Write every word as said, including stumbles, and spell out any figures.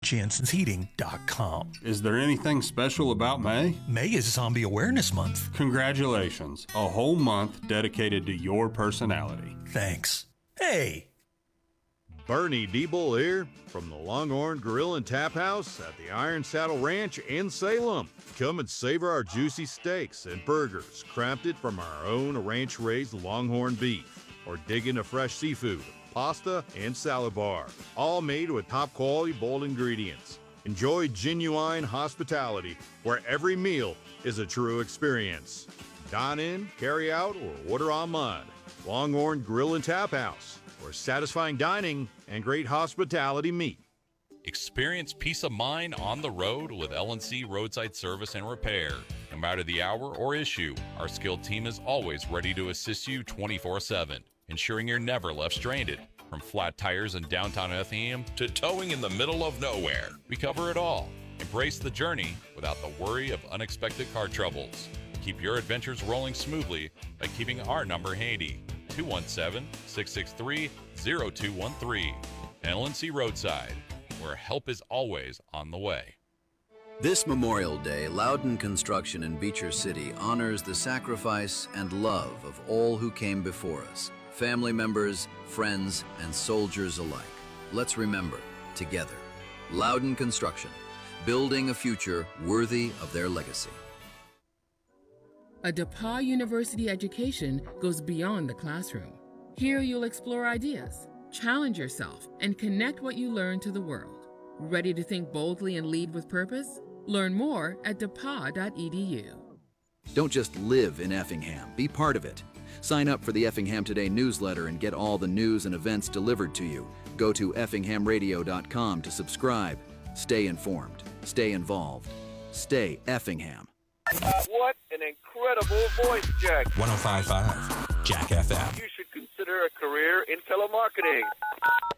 Jansen's Heating dot com. Is there anything special about May? May is Zombie Awareness Month. Congratulations. A whole month dedicated to your personality. Thanks. Hey! Bernie Diebel here from the Longhorn Grill and Tap House at the Iron Saddle Ranch in Salem. Come and savor our juicy steaks and burgers crafted from our own ranch-raised Longhorn beef, or dig into fresh seafood, pasta, and salad bar, all made with top-quality bold ingredients. Enjoy genuine hospitality where every meal is a true experience. Dine in, carry out, or order online. Longhorn Grill and Tap House, where satisfying dining and great hospitality meet. Experience peace of mind on the road with L and C Roadside Service and Repair. No matter the hour or issue, our skilled team is always ready to assist you twenty-four seven, ensuring you're never left stranded. From flat tires in downtown Effingham to towing in the middle of nowhere, we cover it all. Embrace the journey without the worry of unexpected car troubles. Keep your adventures rolling smoothly by keeping our number handy, two one seven, six six three, zero two one three. L and C Roadside, where help is always on the way. This Memorial Day, Loudon Construction in Beecher City honors the sacrifice and love of all who came before us, family members, friends, and soldiers alike. Let's remember, together, Loudon Construction, building a future worthy of their legacy. A DePauw University education goes beyond the classroom. Here you'll explore ideas, challenge yourself, and connect what you learn to the world. Ready to think boldly and lead with purpose? Learn more at depaw dot e d u. Don't just live in Effingham, be part of it. Sign up for the Effingham Today newsletter and get all the news and events delivered to you. Go to effingham radio dot com to subscribe. Stay informed, stay involved, stay Effingham. What an incredible voice, Jack. one oh five point five Jack F M. You should consider a career in telemarketing.